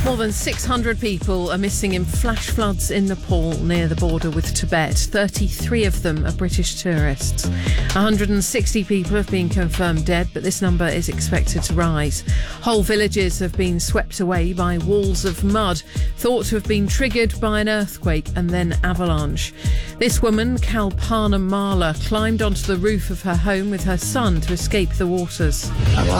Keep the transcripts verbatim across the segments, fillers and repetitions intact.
More than six hundred people are missing in flash floods in Nepal near the border with Tibet. thirty-three of them are British tourists. one hundred sixty people have been confirmed dead, but this number is expected to rise. Whole villages have been swept away by walls of mud, thought to have been triggered by an earthquake and then avalanche. This woman, Kalpana Mala, climbed onto the roof of her home with her son to escape the waters.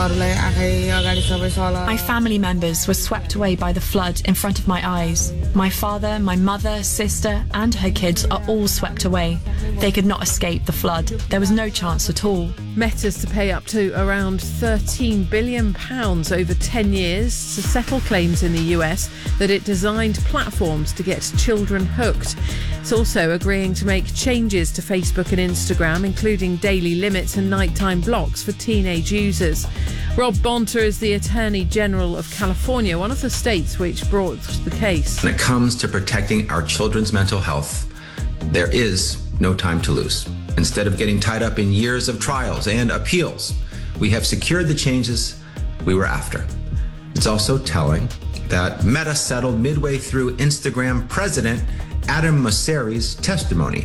My family members were swept away by the flood in front of my eyes. My father, my mother, sister and her kids are all swept away. They could not escape the flood. There was no chance at all. Meta's to pay up to around thirteen billion pounds over ten years to settle claims in the U S that it designed platforms to get children hooked. It's also agreeing to make changes to Facebook and Instagram, including daily limits and nighttime blocks for teenage users. Rob Bonta is the Attorney General of California, one of the states which brought the case. When it comes to protecting our children's mental health, there is no time to lose. Instead of getting tied up in years of trials and appeals, we have secured the changes we were after. It's also telling that Meta settled midway through Instagram president Adam Mosseri's testimony,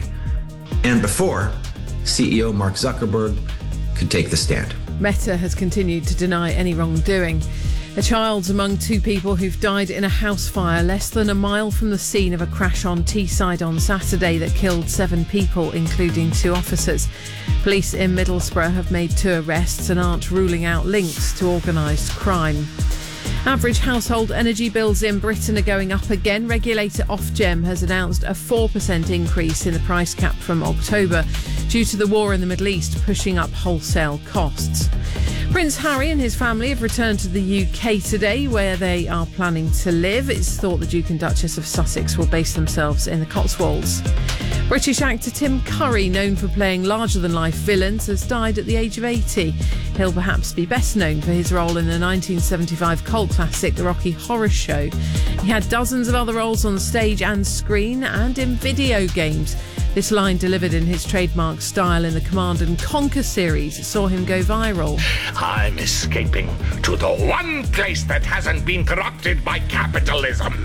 and before C E O Mark Zuckerberg could take the stand. Meta has continued to deny any wrongdoing. A child's among two people who've died in a house fire less than a mile from the scene of a crash on Teesside on Saturday that killed seven people, including two officers. Police in Middlesbrough have made two arrests and aren't ruling out links to organised crime. Average household energy bills in Britain are going up again. Regulator Ofgem has announced a four percent increase in the price cap from October due to the war in the Middle East pushing up wholesale costs. Prince Harry and his family have returned to the U K today, where they are planning to live. It's thought the Duke and Duchess of Sussex will base themselves in the Cotswolds. British actor Tim Curry, known for playing larger-than-life villains, has died at the age of eighty. He'll perhaps be best known for his role in the nineteen seventy-five cult classic The Rocky Horror Show. He had dozens of other roles on stage and screen and in video games. This line, delivered in his trademark style in the Command and Conquer series, saw him go viral. I'm escaping to the one place that hasn't been corrupted by capitalism.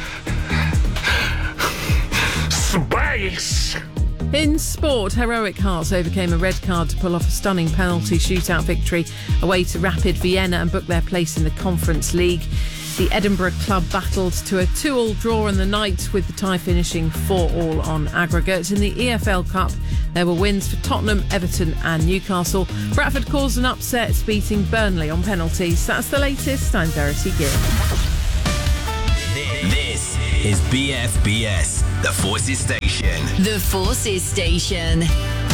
Space! In sport, Heroic Hearts overcame a red card to pull off a stunning penalty shootout victory away to Rapid Vienna and book their place in the Conference League. The Edinburgh club battled to a two-all draw in the night, with the tie finishing four all on aggregate. In the E F L Cup, there were wins for Tottenham, Everton and Newcastle. Bradford caused an upset, beating Burnley on penalties. That's the latest. I'm Verity Gill. This is B F B S, the Forces Station. The Forces Station.